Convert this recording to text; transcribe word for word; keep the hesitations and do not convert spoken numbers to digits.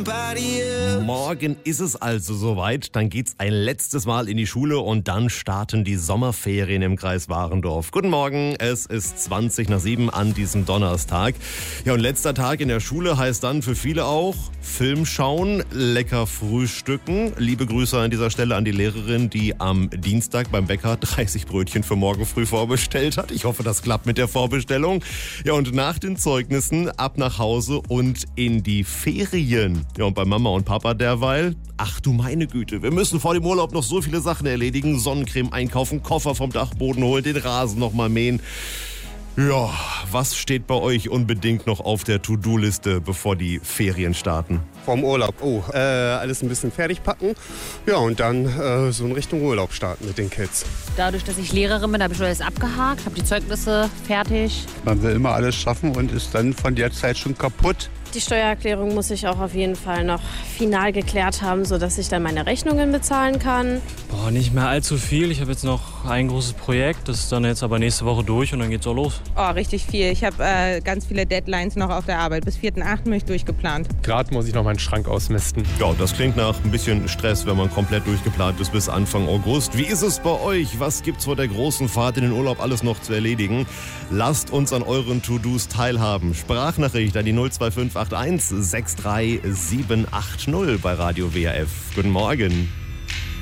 somebody else. Morgen ist es also soweit, dann geht's ein letztes Mal in die Schule und dann starten die Sommerferien im Kreis Warendorf. Guten Morgen, es ist zwanzig nach sieben an diesem Donnerstag. Ja, und letzter Tag in der Schule heißt dann für viele auch Film schauen, lecker frühstücken. Liebe Grüße an dieser Stelle an die Lehrerin, die am Dienstag beim Bäcker dreißig Brötchen für morgen früh vorbestellt hat. Ich hoffe, das klappt mit der Vorbestellung. Ja, und nach den Zeugnissen ab nach Hause und in die Ferien. Ja, und bei Mama und Papa derweil, ach du meine Güte, wir müssen vor dem Urlaub noch so viele Sachen erledigen. Sonnencreme einkaufen, Koffer vom Dachboden holen, den Rasen noch mal mähen. Ja, was steht bei euch unbedingt noch auf der To-Do-Liste, bevor die Ferien starten? Vorm Urlaub, oh, äh, alles ein bisschen fertig packen. Ja, und dann äh, so in Richtung Urlaub starten mit den Kids. Dadurch, dass ich Lehrerin bin, habe ich schon alles abgehakt, habe die Zeugnisse fertig. Man will immer alles schaffen und ist dann von der Zeit schon kaputt. Die Steuererklärung muss ich auch auf jeden Fall noch final geklärt haben, sodass ich dann meine Rechnungen bezahlen kann. Boah, nicht mehr allzu viel. Ich habe jetzt noch ein großes Projekt, das ist dann jetzt aber nächste Woche durch und dann geht's auch los. Oh, richtig viel. Ich habe äh, ganz viele Deadlines noch auf der Arbeit. Bis vierten achten bin ich durchgeplant. Gerade muss ich noch meinen Schrank ausmisten. Ja, das klingt nach ein bisschen Stress, wenn man komplett durchgeplant ist bis Anfang August. Wie ist es bei euch? Was gibt's vor der großen Fahrt in den Urlaub alles noch zu erledigen? Lasst uns an euren To-Dos teilhaben. Sprachnachricht an die null zwei fünf acht eins sechs drei sieben acht null bei Radio W R F. Guten Morgen.